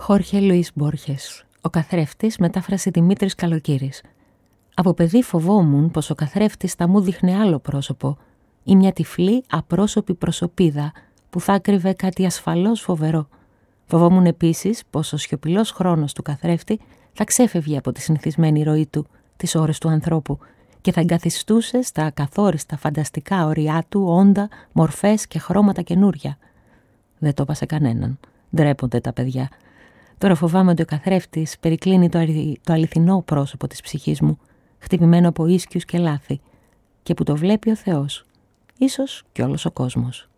Χόρχε Λουίς Μπόρχες, ο καθρέφτης, μετάφραση Δημήτρης Καλοκύρης. Από παιδί φοβόμουν πως ο καθρέφτης θα μου δείχνε άλλο πρόσωπο ή μια τυφλή απρόσωπη προσωπίδα που θα κρύβε κάτι ασφαλώς φοβερό. Φοβόμουν επίσης πως ο σιωπηλός χρόνος του καθρέφτη θα ξέφευγε από τη συνηθισμένη ροή του, τις ώρες του ανθρώπου, και θα εγκαθιστούσε στα ακαθόριστα φανταστικά ωριά του όντα, μορφές και χρώματα καινούρια. Δεν το είπα σε κανέναν. Ντρέπονται τα παιδιά. Τώρα φοβάμαι ότι ο καθρέφτης περικλίνει το αληθινό πρόσωπο της ψυχής μου, χτυπημένο από ίσκιους και λάθη, και που το βλέπει ο Θεός, ίσως και όλος ο κόσμος.